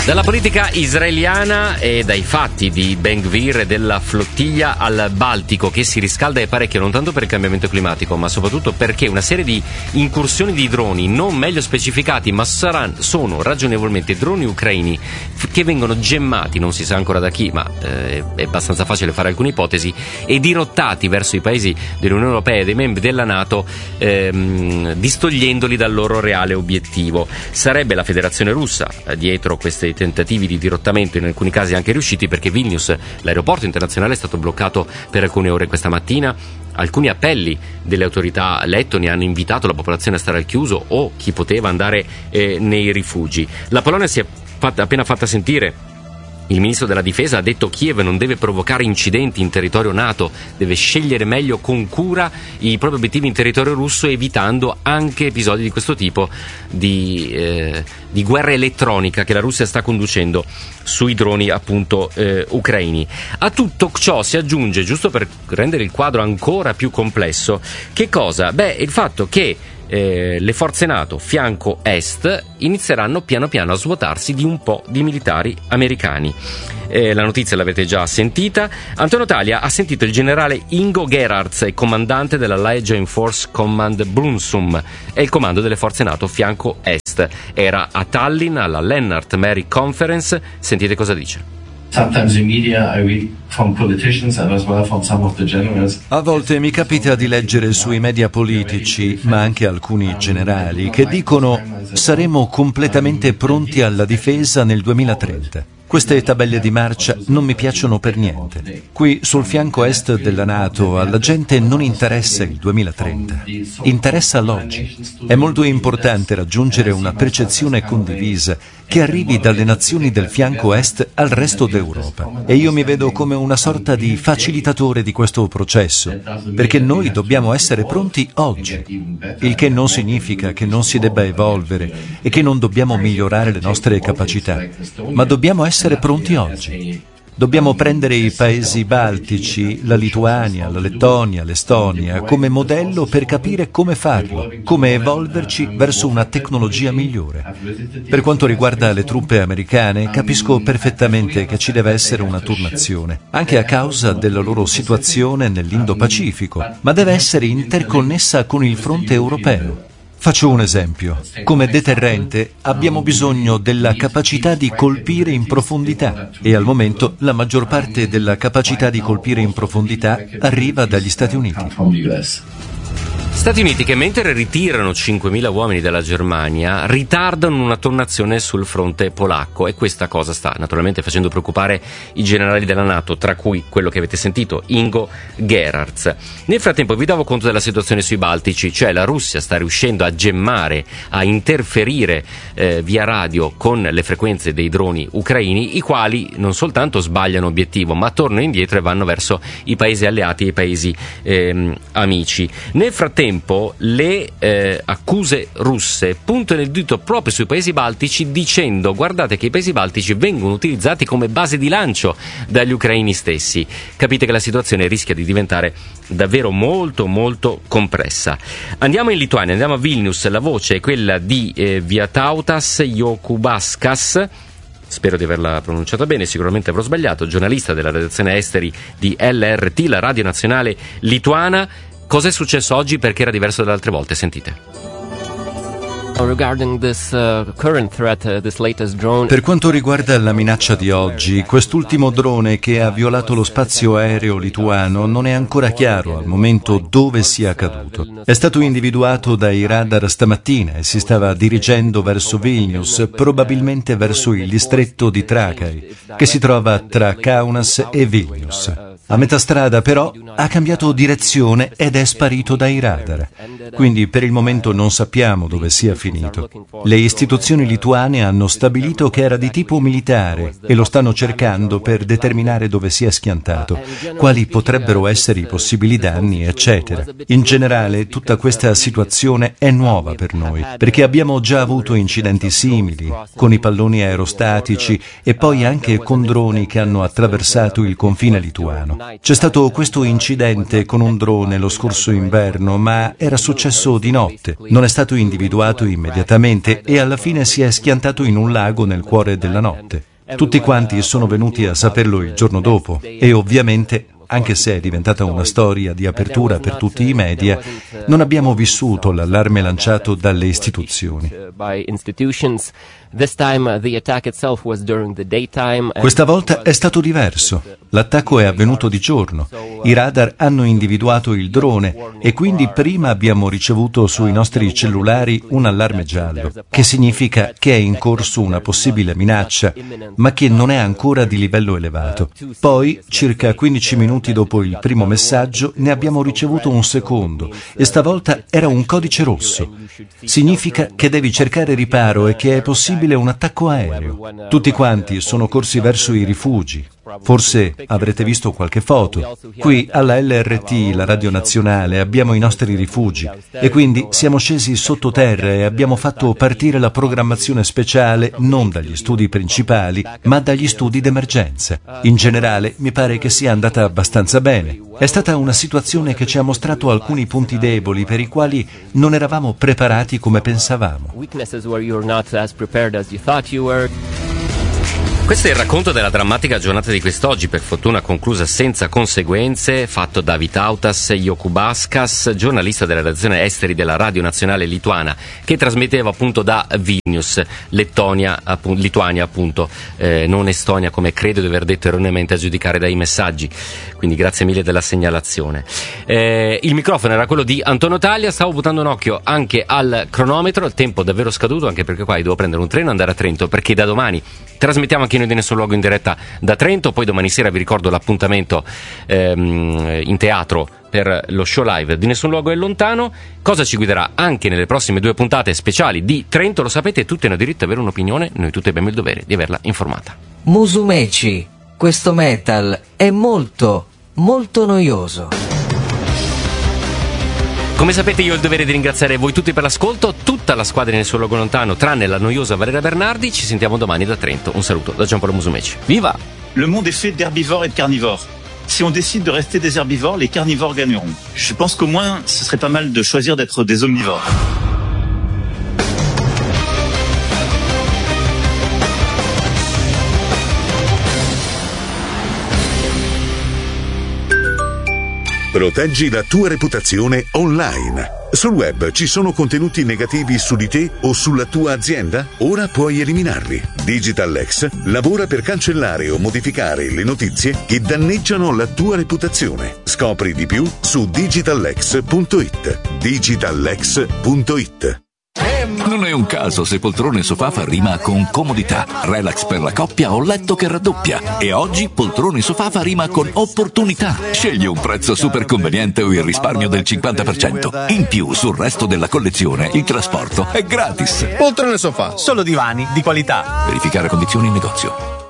Dalla politica israeliana e dai fatti di Ben Gvir e della flottiglia al Baltico che si riscalda e parecchio, non tanto per il cambiamento climatico ma soprattutto perché una serie di incursioni di droni non meglio specificati ma sono ragionevolmente droni ucraini che vengono gemmati, non si sa ancora da chi, ma è abbastanza facile fare alcune ipotesi, e dirottati verso i paesi dell'Unione Europea e dei membri della NATO, distogliendoli dal loro reale obiettivo. Sarebbe la Federazione Russa dietro questi tentativi di dirottamento, in alcuni casi anche riusciti, perché Vilnius, l'aeroporto internazionale, è stato bloccato per alcune ore questa mattina. Alcuni appelli delle autorità lettone hanno invitato la popolazione a stare al chiuso o chi poteva andare nei rifugi. La Polonia si è appena fatta sentire. Il ministro della difesa ha detto che Kiev non deve provocare incidenti in territorio NATO, deve scegliere meglio con cura i propri obiettivi in territorio russo, evitando anche episodi di questo tipo di guerra elettronica che la Russia sta conducendo sui droni appunto ucraini. A tutto ciò si aggiunge, giusto per rendere il quadro ancora più complesso, che cosa? Il fatto che le forze NATO fianco est inizieranno piano piano a svuotarsi di un po' di militari americani. La notizia l'avete già sentita. Antonio Talia ha sentito il generale Ingo Gerhards, comandante della Legion Force Command Brunsum, è il comando delle forze NATO fianco est. Era a Tallinn alla Lennart Meri Conference. Sentite cosa dice. A volte mi capita di leggere sui media politici, ma anche alcuni generali, che dicono saremo completamente pronti alla difesa nel 2030. Queste tabelle di marcia non mi piacciono per niente. Qui sul fianco est della NATO alla gente non interessa il 2030, interessa l'oggi. È molto importante raggiungere una percezione condivisa che arrivi dalle nazioni del fianco est al resto d'Europa. E io mi vedo come una sorta di facilitatore di questo processo, perché noi dobbiamo essere pronti oggi, il che non significa che non si debba evolvere e che non dobbiamo migliorare le nostre capacità, ma dobbiamo essere pronti oggi. Dobbiamo prendere i paesi baltici, la Lituania, la Lettonia, l'Estonia, come modello per capire come farlo, come evolverci verso una tecnologia migliore. Per quanto riguarda le truppe americane, capisco perfettamente che ci deve essere una turnazione, anche a causa della loro situazione nell'Indo-Pacifico, ma deve essere interconnessa con il fronte europeo. Faccio un esempio. Come deterrente abbiamo bisogno della capacità di colpire in profondità e al momento la maggior parte della capacità di colpire in profondità arriva dagli Stati Uniti. Stati Uniti che mentre ritirano 5.000 uomini dalla Germania ritardano una tornazione sul fronte polacco, e questa cosa sta naturalmente facendo preoccupare i generali della NATO, tra cui quello che avete sentito, Ingo Gerhards. Nel frattempo vi davo conto della situazione sui Baltici, cioè la Russia sta riuscendo a gemmare, a interferire via radio con le frequenze dei droni ucraini, i quali non soltanto sbagliano obiettivo ma tornano indietro e vanno verso i paesi alleati e i paesi amici. Nel frattempo le accuse russe puntano il dito proprio sui paesi baltici, dicendo: guardate che i paesi baltici vengono utilizzati come base di lancio dagli ucraini stessi. Capite che la situazione rischia di diventare davvero molto molto complessa. Andiamo in Lituania, andiamo a Vilnius. La voce è quella di Vytautas Jokubaskas, spero di averla pronunciata bene, sicuramente avrò sbagliato, giornalista della redazione esteri di LRT, la radio nazionale lituana. Cosa è successo oggi? Perché era diverso dalle altre volte? Sentite. Per quanto riguarda la minaccia di oggi, quest'ultimo drone che ha violato lo spazio aereo lituano non è ancora chiaro al momento dove sia caduto. È stato individuato dai radar stamattina e si stava dirigendo verso Vilnius, probabilmente verso il distretto di Trakai, che si trova tra Kaunas e Vilnius. A metà strada però ha cambiato direzione ed è sparito dai radar. Quindi per il momento non sappiamo dove sia finito. Le istituzioni lituane hanno stabilito che era di tipo militare e lo stanno cercando per determinare dove sia schiantato, quali potrebbero essere i possibili danni, eccetera. In generale tutta questa situazione è nuova per noi, perché abbiamo già avuto incidenti simili, con i palloni aerostatici e poi anche con droni che hanno attraversato il confine lituano. C'è stato questo incidente con un drone lo scorso inverno, ma era successo di notte. Non è stato individuato immediatamente e alla fine si è schiantato in un lago nel cuore della notte. Tutti quanti sono venuti a saperlo il giorno dopo e ovviamente, anche se è diventata una storia di apertura per tutti i media, non abbiamo vissuto l'allarme lanciato dalle istituzioni. Questa volta è stato diverso. L'attacco è avvenuto di giorno. I radar hanno individuato il drone e quindi prima abbiamo ricevuto sui nostri cellulari un allarme giallo, che significa che è in corso una possibile minaccia, ma che non è ancora di livello elevato. Poi, circa 15 minuti dopo il primo messaggio, ne abbiamo ricevuto un secondo e stavolta era un codice rosso. Significa che devi cercare riparo e che è possibile un attacco aereo. Tutti quanti sono corsi verso i rifugi. Forse avrete visto qualche foto. Qui alla LRT, la radio nazionale, abbiamo i nostri rifugi e quindi siamo scesi sottoterra e abbiamo fatto partire la programmazione speciale non dagli studi principali, ma dagli studi d'emergenza. In generale mi pare che sia andata abbastanza bene. È stata una situazione che ci ha mostrato alcuni punti deboli per i quali non eravamo preparati come pensavamo. Questo è il racconto della drammatica giornata di quest'oggi, per fortuna conclusa senza conseguenze, fatto da Vytautas Jokubaskas, giornalista della redazione esteri della Radio Nazionale Lituana, che trasmetteva appunto da Vilnius, Lituania appunto, non Estonia come credo di aver detto erroneamente a giudicare dai messaggi, quindi grazie mille della segnalazione. Il microfono era quello di Antonio Taglia, stavo buttando un occhio anche al cronometro, il tempo è davvero scaduto, anche perché qua devo prendere un treno e andare a Trento, perché da domani trasmettiamo anche noi di Nessun Luogo in diretta da Trento, poi domani sera vi ricordo l'appuntamento in teatro per lo show live di Nessun Luogo è lontano. Cosa ci guiderà anche nelle prossime 2 puntate speciali di Trento, lo sapete, tutti hanno diritto ad avere un'opinione, noi tutti abbiamo il dovere di averla informata. Musumeci, questo metal è molto, molto noioso. Come sapete io ho il dovere di ringraziare voi tutti per l'ascolto, tutta la squadra di Nessun Luogo Lontano, tranne la noiosa Valeria Bernardi. Ci sentiamo domani da Trento. Un saluto da Giampaolo Musumeci. Viva! Le monde est fait d'herbivores et de carnivores. Si on décide de rester des herbivores, les carnivores gagneront. Je pense qu'au moins, ce serait pas mal de choisir d'être des omnivores. Proteggi la tua reputazione online. Sul web ci sono contenuti negativi su di te o sulla tua azienda? Ora puoi eliminarli. DigitalX lavora per cancellare o modificare le notizie che danneggiano la tua reputazione. Scopri di più su digitalx.it. digitalx.it. Non è un caso se poltrone sofà fa rima con comodità, relax per la coppia o letto che raddoppia. E oggi poltrone sofà fa rima con opportunità. Scegli un prezzo super conveniente o il risparmio del 50%. In più, sul resto della collezione, il trasporto è gratis. Poltrone sofà, solo divani di qualità. Verificare condizioni in negozio.